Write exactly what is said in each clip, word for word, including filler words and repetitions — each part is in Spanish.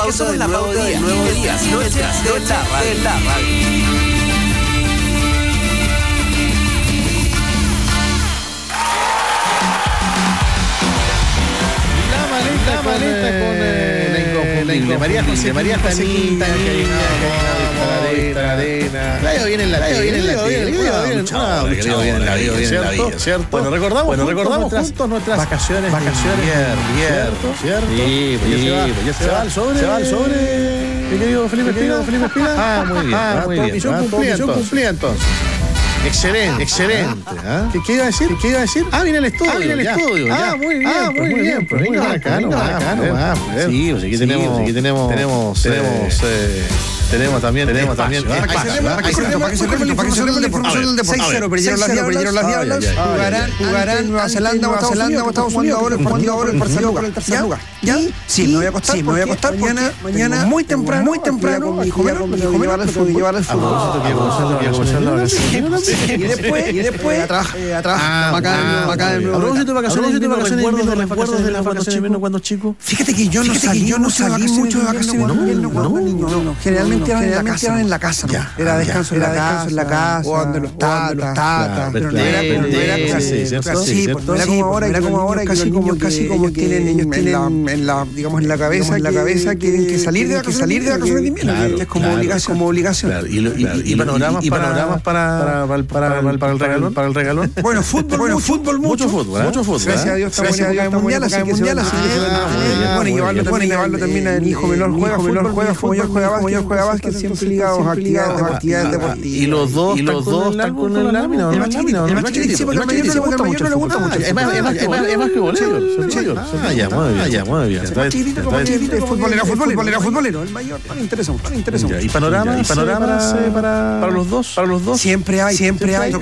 porque somos la pauta del nuevo día. Noches de la radio. La maleta con eh, la inconfundible María José, María José Quinta, la arena. La viene en la vida, viene en la vida, viene en la vida, ¿cierto? Bueno, recordamos, bueno, recordamos juntos nuestras vacaciones, vacaciones, ¿cierto? ¿Cierto? Sí, ya se va al sobre, se va al sobre. Mi querido Felipe Espina, Felipe Espina. Ah, muy bien, ah, muy bien. Misión cumplida entonces. Excelente, excelente. ¿Ah? ¿Qué, ¿Qué iba a decir? ¿Qué iba a decir? Ah, viene el estudio. Ah, viene el estudio. Ah, muy bien. Ah, muy bien. Pues venga acá, no, acá, no. Sí, pues aquí tenemos, aquí tenemos, tenemos, tenemos, tenemos también, tenemos también. Para que cerremos, para que cerremos, para que cerremos, para que cerremos la información del deporte. seis cero perdieron las Diablas, jugarán, jugarán Nueva Zelanda o Zelanda o Estados Unidos ahora el partido ahora el partido por el tercer lugar. ¿Ya? Sí, me voy a acostar, sí, me voy a acostar mañana, mañana muy temprano, muy temprano, mi hijo menor, mi hijo menor, llevar al fútbol. Y después, y después, a trabajar, acá de nuevo. ¿A propósito de vacaciones, recuerdos de las vacaciones de las vacaciones de invierno cuando chico? Fíjate que yo no salí, yo no salí mucho de vacaciones de invierno cuando niño, no. Generalmente eran en la casa, era descanso en la casa, en la casa, jugando los tatas, pero no era así, ¿cierto? Sí, era como ahora, era como ahora que los niños casi como tienen, ellos tienen en la, digamos en la cabeza, en la cabeza quieren que salir de vacaciones, salir de vacaciones de invierno, que es como obligación, como obligación. Y panoramas para para Para, para, para, para el regalón, para el regalón. Bueno, fútbol, bueno, mucho, fútbol, mucho, mucho fútbol, ¿eh? mucho fútbol. Gracias a Dios, estamos en el mundial, así que mundial, así que bueno, y llevarlo también, llevarlo también a mi hijo menor juega, menor juega, como yo juega, como yo juega básquet, siempre ligados a actividades deportivas. Y los dos, y los dos están con el lámina, el más chiquitito, el más chiquitito, porque al mayor no le gusta mucho. Es más, es más, es más que bolero. Ah, ya, muy bien, ya, muy bien. Más chiquitito, más chiquitito, futbolero, futbolero, futbolero. El mayor no le interesa mucho, no le interesa mucho. Y panorama, y panoramas para para los dos, para los dos. Siempre hay, siempre hay.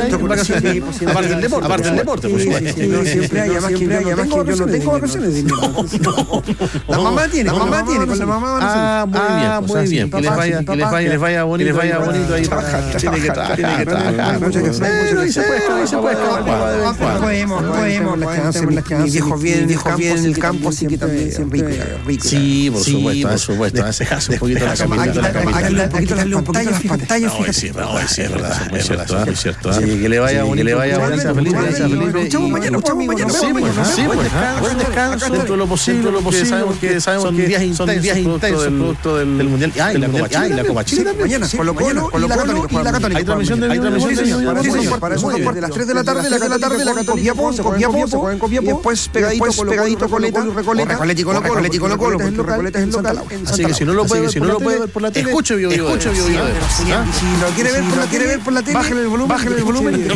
Aparte del deporte, aparte del deporte, por supuesto. Siempre hay, además que yo no tengo vacaciones de invierno. La mamá tiene, la mamá tiene, con la mamá. Ah, muy bien, muy bien. Que les vaya, que les vaya, les vaya bonito, les vaya bonito ahí. Tiene que trabajar, tiene que trabajar. Mucho que hacer, mucho que hacer. Se puede, podemos, podemos. Mis viejos vienen, viejos vienen en el campo, así que también rico, rico. Sí, por supuesto, por supuesto. Dejarse un poquito la capital, un poquito las pantallas, fíjate. Sí, es verdad, es cierto, es cierto. Que le vaya bonito, que le vaya bonito a Felipe, gracias Felipe. Escuchamos mañana, escuchamos mañana. Sí, pues, sí, pues, buen descanso, dentro de lo posible, lo posible, sabemos que sabemos que días intensos producto del mundial. Ah, y la Copa Chile, y la Copa Chile mañana, Colo Colo y la Católica. Hay transmisión de hay transmisión de para eso de las tres de la tarde, la de la tarde, la Católica, Copiapó, se juega en Copiapó, después pegadito, pegadito Coleta, Recoleta, Recoleta y Colo Colo, Recoleta es el local. Así que si no lo puede, si no lo puede ver por la tele, escuche Bio Bio, escuche Bio Bio. Si lo quiere ver por la quiere ver por la tele, bájale el volumen, bájale el volumen.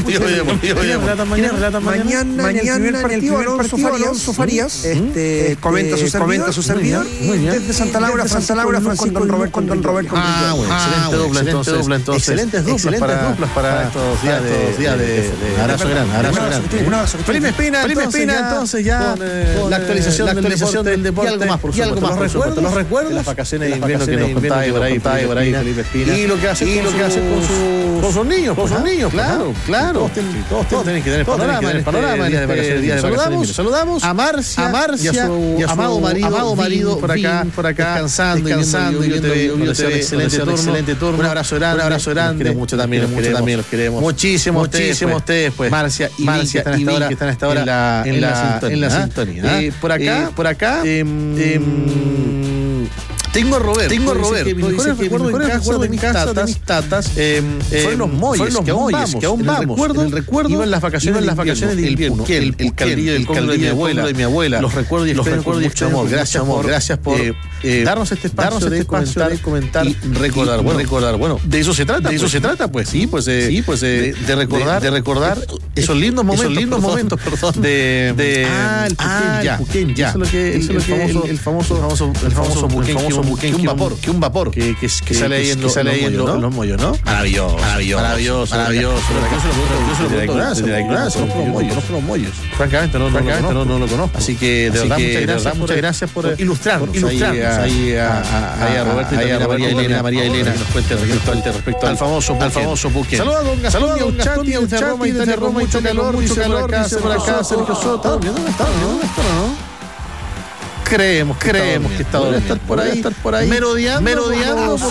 Mañana, mañana en el primer partido Alonso Farías comenta su comenta su servidor desde Santa Laura, Santa Laura, Francisco Roberto con Don Roberto. Ah, bueno, excelente dupla entonces, excelentes duplas para estos días de abrazo grande, abrazo grande. Felipe Espina, Felipe Espina, entonces ya la actualización del deporte y algo más, por supuesto, los recuerdos, las vacaciones de invierno que nos contaba por ahí, por ahí Felipe Espina y lo que hace con sus niños, con sus niños, claro, claro. Todos tienen que tener panorama, el panorama del día de vacaciones. Saludamos, saludamos a Marcia, a Marcia y a su amado marido, amado marido por acá, por acá, descansando, descansando y viendo excelente turno, excelente turno. Un abrazo grande, un abrazo grande. Queremos mucho también, mucho también los queremos. Muchísimo, muchísimo ustedes, pues. Marcia y Marcia y Vic que están hasta ahora en la en la sintonía. Por acá, por acá. Tengo a Roberto. Tengo a Roberto. Mis mejores recuerdos de mis tatas, tatas eh, eh, fueron los molles, que aún vamos, que aún vamos. En el recuerdo, iban las vacaciones, las vacaciones de invierno. El caldillo, el caldillo de mi abuela, de mi abuela. Los recuerdos y los recuerdos mucho amor. Gracias, amor. Gracias por darnos este espacio de comentar, comentar y recordar. Bueno, recordar. Bueno, de eso se trata. De eso se trata, pues sí, pues sí, pues de recordar, de recordar esos lindos momentos, esos lindos momentos, perdón, de de ah, el Puquén ya. Eso es lo que el famoso, famoso, el famoso Puquén. Que un vapor, que un vapor que, que, que sale ahí en los, los, los mollos, ¿no? Maravilloso, maravilloso, maravilloso, maravilloso. Desde la ignorancia, no son los mollos. Francamente, no, francamente no, no lo conozco. Así que de verdad, muchas gracias, muchas gracias por ilustrarnos, ilustrarnos ahí a Roberto y a María Elena, María Elena, que nos cuente respecto al famoso, al famoso Puquén. Saludos, don Gastón, saludos, don Chati, desde Roma, desde Roma, mucho calor, mucho calor, acá, por acá, Sergio Soto. ¿Dónde está? ¿Dónde está, no? Creemos, creemos que está durmiendo. Estar por ahí, estar por ahí, merodeando, merodeando por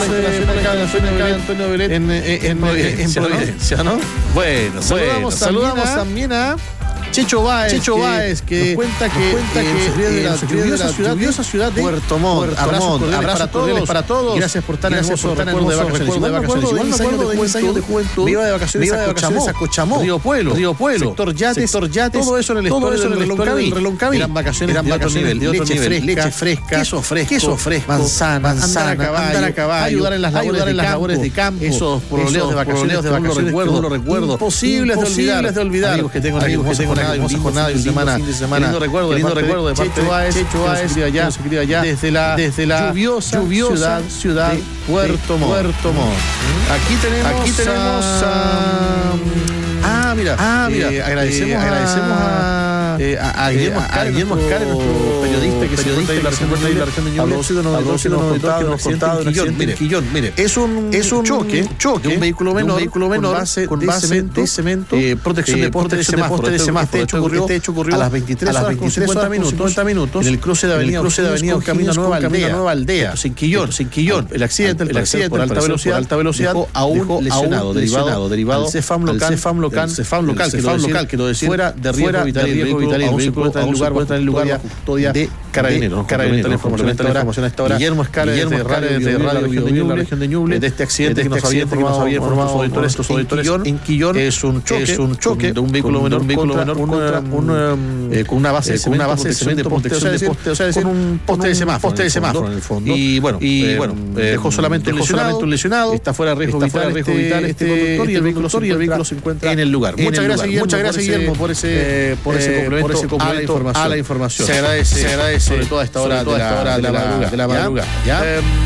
los Antonio Belet en, en, en Providencia, ¿no? Bueno, saludamos, saludamos también a Checho Báez, Checho Báez, que nos cuenta que, cuenta que en la lluviosa ciudad, lluviosa ciudad de Puerto Montt. Abrazo para todos, para todos. Gracias por tan hermoso recuerdo de vacaciones. Igual me acuerdo de diez años de juventud. Me iba de vacaciones a Cochamó, Río Pueblo, Río Pueblo, sector yates, sector yates. Todo eso en el estuario del Reloncaví. Eran vacaciones de otro nivel, de otro nivel. Leche fresca, queso fresco, queso fresco, manzana, manzana, andar a caballo, ayudar en las labores de campo. Esos proleos de vacaciones, de vacaciones, recuerdo, recuerdo. Imposibles de olvidar. Amigos que tengo, amigos que tengo. Una hermosa jornada y un semana, fin de semana. Lindo recuerdo, lindo recuerdo de parte Checho Báez, Checho Báez, allá, allá, desde la, desde la lluviosa, lluviosa ciudad, ciudad de Puerto Montt. Puerto Montt. Aquí tenemos, aquí tenemos a, ah, mira, ah, mira, eh, agradecemos, eh, a, agradecemos a, eh, a, a Guillermo Escare, Guillermo Escare, nuestro periodista que se encuentra en la región de Ñuble, al dos noventa que nos contado en Quillón. Mire, Quillón, mire, es un, es un choque, choque de un vehículo menor, un vehículo menor con base, con base de cemento, eh, protección de poste de semáforo. Este hecho ocurrió, este hecho ocurrió a las veintitrés horas con cincuenta minutos en el cruce de avenida, cruce de avenida Camino Nueva Aldea, Nueva Aldea, sin Quillón, sin Quillón. El accidente, el accidente por alta velocidad, alta velocidad dejó a un lesionado, derivado, derivado al Cefam local, Cefam local, Cefam local, Cefam local, quiero decir, fuera de riesgo vital, riesgo vital, el vehículo está en el lugar, está en el lugar de custodia de Carabineros. Carabineros, información a esta hora. Guillermo Escare, desde Radio la región de Ñuble, de este accidente que nos había informado los auditores, los auditores en Quillón, es un choque, es un choque de un vehículo menor, un vehículo menor contra un con una base de una base de cemento de protección de poste, o sea, con un poste de semáforo, poste de semáforo en el fondo. Y bueno, y bueno, dejó solamente un lesionado, está fuera de riesgo vital, riesgo vital este conductor y el vehículo y el vehículo se encuentra en el lugar. Muchas gracias, muchas gracias Guillermo por ese por ese complemento a la información. Se agradece, se agradece sobre todo a esta hora de la madrugada. ¿Ya?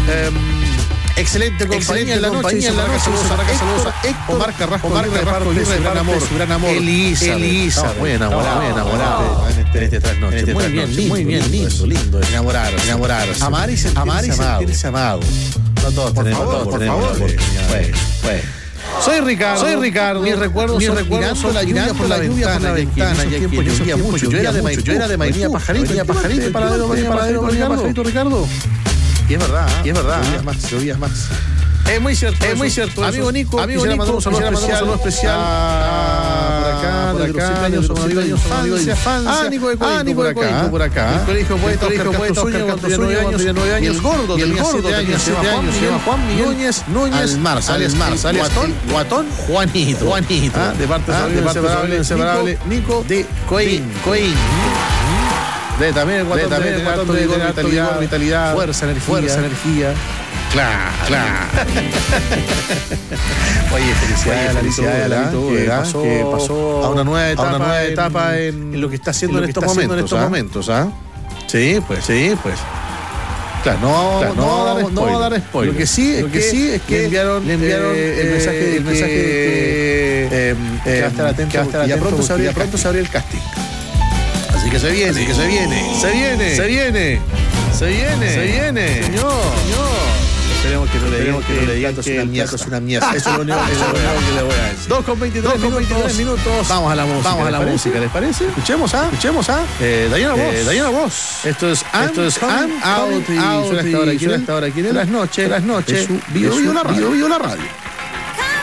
Excelente compañía en la noche, en la noche, saludos a Omar Carrasco, Omar Carrasco, gran amor, su gran amor, Elisa, Elisa, muy enamorado, muy enamorado en este trasnoche, muy bien, muy bien, lindo, lindo, enamorarse, enamorarse, amar y sentirse amado, no todos tenemos, todos tenemos la oportunidad, pues, soy Ricardo, soy Ricardo, mis recuerdos, mis recuerdos son la lluvia por la ventana, por la ventana, ya que llovía mucho, yo era de Maipú, yo era de Maipú, pajarito, venía pajarito, paradero, venía paradero, Ricardo, Ricardo. Y es verdad, y es verdad. Llovía más, llovía más. Es muy cierto, es muy cierto. Amigo Nico, amigo Nico, un saludo especial. Por acá, por acá, de los amigos de infancia. Ah, Nico de Corinto, por acá. El colegio poeta, el colegio poeta, Oscar Cantosueño, cuando nueve años. Y el gordo, y el gordo, tenía siete años, se llama Juan Miguel Núñez, Núñez, Mars, alias Mars, alias Guatón, Juanito, Juanito. De parte de inseparable, Nico de Coín, Coín. De también el guatón, también el guatón de vitalidad, vitalidad, fuerza, energía, fuerza, energía. Claro, claro. Oye, felicidades a la Lalito, que pasó, que pasó a una nueva etapa, a una nueva etapa en, en lo que está haciendo en, en estos momentos, en estos ¿ah? momentos, ¿ah? Sí, pues, sí, pues. Claro, no, claro, no, no, dar no va a dar spoiler. Lo que sí, lo que es, que, sí es que le enviaron, le enviaron eh, el mensaje, el mensaje de que, eh, eh, que va a estar atento, que va a estar atento, ya pronto se abrió, pronto se abrió el casting. Así que se viene, así que se viene, se viene, se viene, se viene, se viene, señor, señor. Esperemos que no le digan que no le digan que es una mierda, es una mierda. Eso es lo único que le voy a decir. dos con veintitrés minutos. Vamos a la música. Vamos a la música, ¿les parece? Escuchemos a, escuchemos a eh, Diana Voz. Diana Voz. Esto es esto es I'm Out y suena hasta ahora aquí en las noches, las noches. Su Bio Bio la radio.